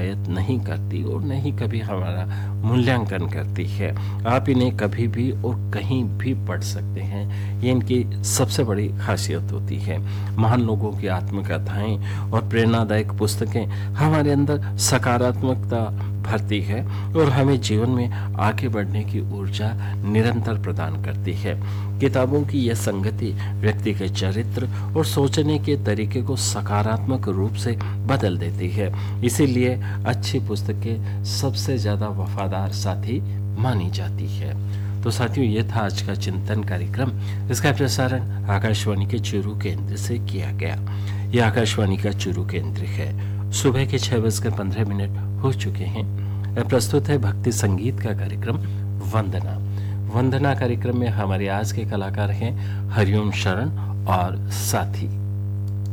शिकायत नहीं करती और न ही कभी हमारा मूल्यांकन करती है। आप इन्हें कभी भी और कहीं भी पढ़ सकते हैं, ये इनकी सबसे बड़ी खासियत होती है। महान लोगों की आत्मकथाएं और प्रेरणादायक पुस्तकें हमारे अंदर सकारात्मकता भरती है और हमें जीवन में आगे बढ़ने की ऊर्जा निरंतर प्रदान करती है। किताबों की यह संगति व्यक्ति के चरित्र और सोचने के तरीके को सकारात्मक रूप से बदल देती है। इसीलिए अच्छी पुस्तकें सबसे ज़्यादा वफादार साथी मानी जाती है। तो साथियों, ये था आज का चिंतन कार्यक्रम। इसका प्रसारण आकाशवाणी के चूरू केंद्र से किया गया। यह आकाशवाणी का चूरू केंद्र है। सुबह के 6:15 हो चुके हैं। प्रस्तुत है भक्ति संगीत का कार्यक्रम वंदना। वंदना कार्यक्रम में हमारे आज के कलाकार हैं हरिओम शरण और साथी।